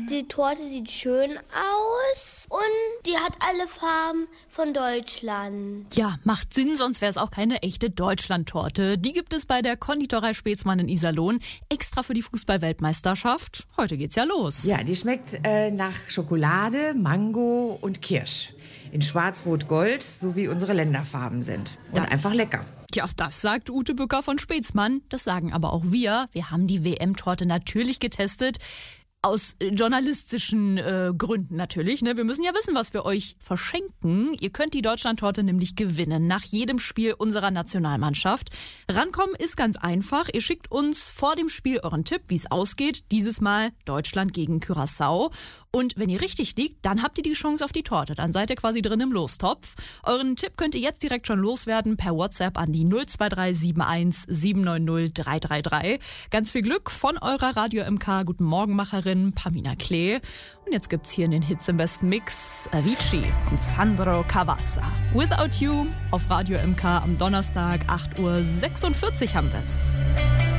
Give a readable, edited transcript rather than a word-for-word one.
Die Torte sieht schön aus und die hat alle Farben von Deutschland. Ja, macht Sinn, sonst wäre es auch keine echte Deutschlandtorte. Die gibt es bei der Konditorei Spätzmann in Iserlohn, extra für die Fußball-Weltmeisterschaft. Heute geht's ja los. Ja, die schmeckt nach Schokolade, Mango und Kirsch. In Schwarz-Rot-Gold, so wie unsere Länderfarben sind. Und einfach lecker. Ja, das sagt Ute Bücker von Spätzmann. Das sagen aber auch wir. Wir haben die WM-Torte natürlich getestet. Aus journalistischen Gründen natürlich. Ne? Wir müssen ja wissen, was wir euch verschenken. Ihr könnt die Deutschlandtorte nämlich gewinnen nach jedem Spiel unserer Nationalmannschaft. Rankommen ist ganz einfach. Ihr schickt uns vor dem Spiel euren Tipp, wie es ausgeht. Dieses Mal Deutschland gegen Curaçao. Und wenn ihr richtig liegt, dann habt ihr die Chance auf die Torte. Dann seid ihr quasi drin im Lostopf. Euren Tipp könnt ihr jetzt direkt schon loswerden per WhatsApp an die 02371 790 333. Ganz viel Glück von eurer Radio MK Guten Morgenmacherin Pamina Klee. Und jetzt gibt's hier in den Hits im besten Mix Avicii und Sandro Cavazza. Without You auf Radio MK am Donnerstag 8:46 Uhr haben wir's.